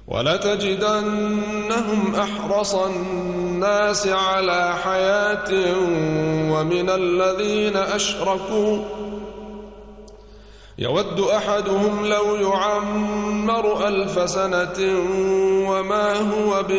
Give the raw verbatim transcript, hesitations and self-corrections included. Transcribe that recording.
ولتجدنهم أحرص الناس على حياة ومن الذين أشركوا يود أحدهم لو يعمر ألف سنة وما هو